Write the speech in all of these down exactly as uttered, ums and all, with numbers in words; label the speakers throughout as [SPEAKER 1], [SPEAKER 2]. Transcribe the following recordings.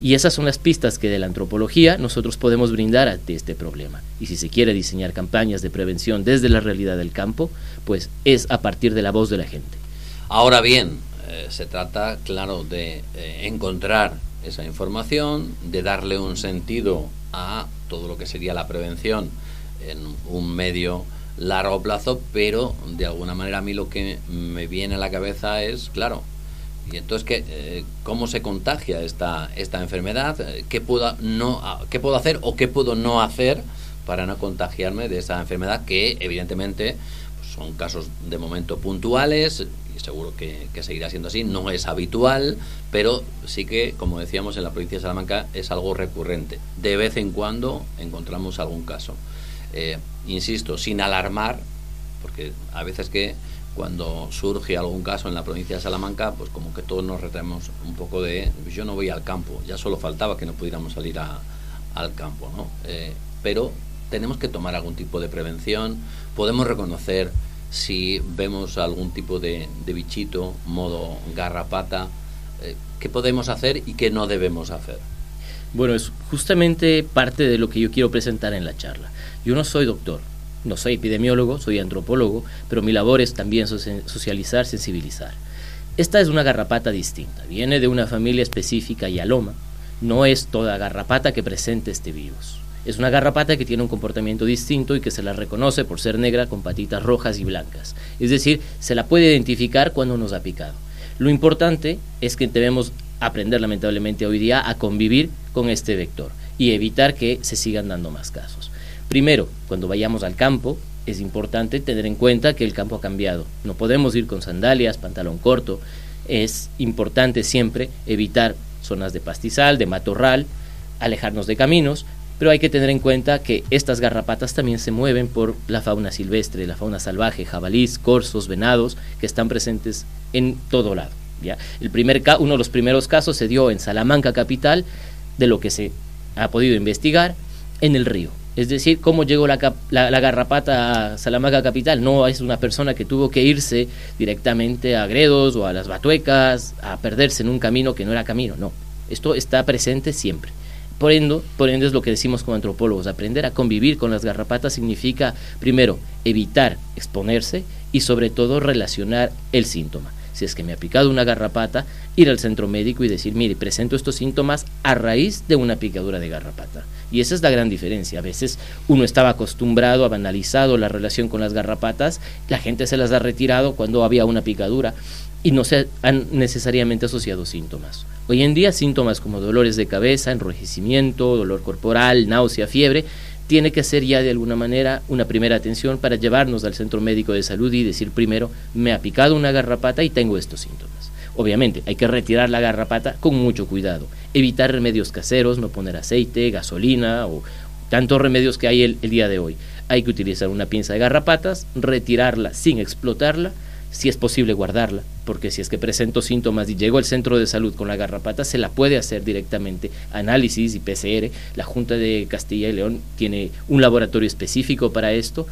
[SPEAKER 1] Y esas son las pistas que de la antropología nosotros podemos brindar ante este problema. Y si se quiere diseñar campañas de prevención desde la realidad del campo, pues es a partir de la voz de la gente.
[SPEAKER 2] Ahora bien, eh, se trata, claro, de eh, encontrar esa información, de darle un sentido a todo lo que sería la prevención en un medio largo plazo, pero de alguna manera a mí lo que me viene a la cabeza es, claro, y entonces, ¿qué, eh, ¿cómo se contagia esta, esta enfermedad? ¿Qué puedo, no, ¿Qué puedo hacer o qué puedo no hacer para no contagiarme de esa enfermedad? Que evidentemente pues son casos de momento puntuales y seguro que, que seguirá siendo así. No es habitual, pero sí que, como decíamos, en la provincia de Salamanca es algo recurrente. De vez en cuando encontramos algún caso. Eh, insisto, sin alarmar, porque a veces que cuando surge algún caso en la provincia de Salamanca, pues como que todos nos retraemos un poco de, pues yo no voy al campo, ya solo faltaba que no pudiéramos salir a, al campo, ¿no? Eh, pero tenemos que tomar algún tipo de prevención, podemos reconocer si vemos algún tipo de, de bichito, modo garrapata, eh, qué podemos hacer y qué no debemos hacer.
[SPEAKER 1] Bueno, es justamente parte de lo que yo quiero presentar en la charla. Yo no soy doctor, no soy epidemiólogo, soy antropólogo, pero mi labor es también socializar, sensibilizar. Esta es una garrapata distinta, viene de una familia específica, Yaloma. No es toda garrapata que presente este virus. Es una garrapata que tiene un comportamiento distinto y que se la reconoce por ser negra con patitas rojas y blancas. Es decir, se la puede identificar cuando nos ha picado. Lo importante es que debemos aprender lamentablemente hoy día a convivir con este vector y evitar que se sigan dando más casos. Primero, cuando vayamos al campo, es importante tener en cuenta que el campo ha cambiado. No podemos ir con sandalias, pantalón corto. Es importante siempre evitar zonas de pastizal, de matorral, alejarnos de caminos, pero hay que tener en cuenta que estas garrapatas también se mueven por la fauna silvestre, la fauna salvaje, jabalís, corzos, venados, que están presentes en todo lado, ¿ya? El primer ca- uno de los primeros casos se dio en Salamanca capital, de lo que se ha podido investigar, en el río. Es decir, cómo llegó la, cap- la, la garrapata a Salamanca capital. No es una persona que tuvo que irse directamente a Gredos o a las Batuecas a perderse en un camino que no era camino, no. Esto está presente siempre. Por ende, por ende es lo que decimos como antropólogos, aprender a convivir con las garrapatas significa, primero, evitar exponerse y sobre todo relacionar el síntoma. Si es que me ha picado una garrapata, ir al centro médico y decir, mire, presento estos síntomas a raíz de una picadura de garrapata. Y esa es la gran diferencia. A veces uno estaba acostumbrado, ha banalizado la relación con las garrapatas, la gente se las ha retirado cuando había una picadura y no se han necesariamente asociado síntomas. Hoy en día síntomas como dolores de cabeza, enrojecimiento, dolor corporal, náusea, fiebre, tiene que ser ya de alguna manera una primera atención para llevarnos al centro médico de salud y decir primero, me ha picado una garrapata y tengo estos síntomas. Obviamente hay que retirar la garrapata con mucho cuidado, evitar remedios caseros, no poner aceite, gasolina o tantos remedios que hay el, el día de hoy. Hay que utilizar una pinza de garrapatas, retirarla sin explotarla, si es posible guardarla, porque si es que presento síntomas y llego al centro de salud con la garrapata, se la puede hacer directamente análisis y P C R. La Junta de Castilla y León tiene un laboratorio específico para esto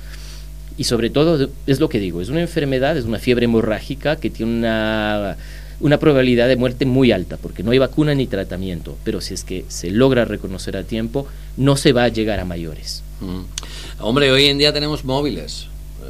[SPEAKER 1] y sobre todo es lo que digo, es una enfermedad, es una fiebre hemorrágica que tiene una, una probabilidad de muerte muy alta porque no hay vacuna ni tratamiento, pero si es que se logra reconocer a tiempo, no se va a llegar a mayores.
[SPEAKER 2] Mm. Hombre, hoy en día tenemos móviles.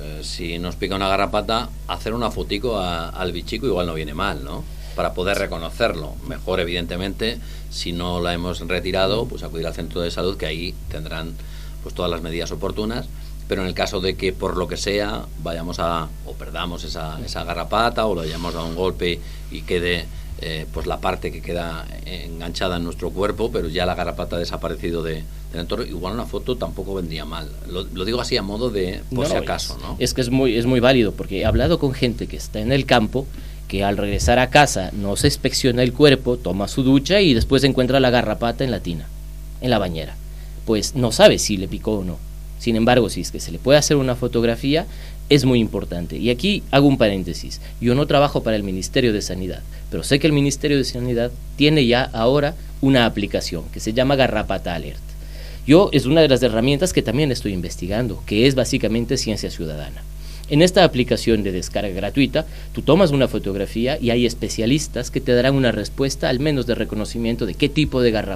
[SPEAKER 2] Si nos pica una garrapata, hacer una fotico a, al bichico igual no viene mal, ¿no? Para poder reconocerlo. Mejor, evidentemente, si no la hemos retirado, pues acudir al centro de salud, que ahí tendrán pues todas las medidas oportunas. Pero en el caso de que por lo que sea vayamos a, o perdamos esa, esa garrapata, o lo hayamos dado un golpe y quede eh, pues la parte que queda enganchada en nuestro cuerpo, pero ya la garrapata ha desaparecido de del entorno, igual una foto tampoco vendría mal. Lo, lo digo así a modo de por no, si acaso, ¿no?
[SPEAKER 1] Es que es muy, es muy válido, porque he hablado con gente que está en el campo, que al regresar a casa no se inspecciona el cuerpo, toma su ducha y después encuentra la garrapata en la tina, en la bañera. Pues no sabe si le picó o no. Sin embargo, si es que se le puede hacer una fotografía, es muy importante. Y aquí hago un paréntesis. Yo no trabajo para el Ministerio de Sanidad, pero sé que el Ministerio de Sanidad tiene ya ahora una aplicación que se llama Garrapata Alert. Yo es una de las herramientas que también estoy investigando, que es básicamente ciencia ciudadana. En esta aplicación de descarga gratuita, tú tomas una fotografía y hay especialistas que te darán una respuesta, al menos de reconocimiento de qué tipo de garrapata